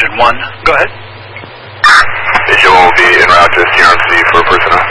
1. Go ahead. Visual will be en route to CRMC for personnel.